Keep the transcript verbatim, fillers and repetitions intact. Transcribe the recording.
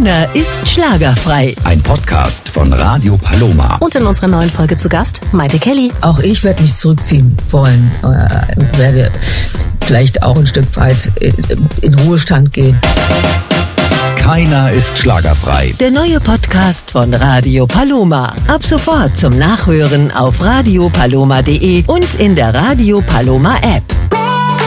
Keiner ist schlagerfrei. Ein Podcast von Radio Paloma. Und in unserer neuen Folge zu Gast Maite Kelly. Auch ich werde mich zurückziehen wollen. Äh, werde vielleicht auch ein Stück weit in, in Ruhestand gehen. Keiner ist schlagerfrei. Der neue Podcast von Radio Paloma. Ab sofort zum Nachhören auf radio paloma punkt de und in der Radio Paloma App.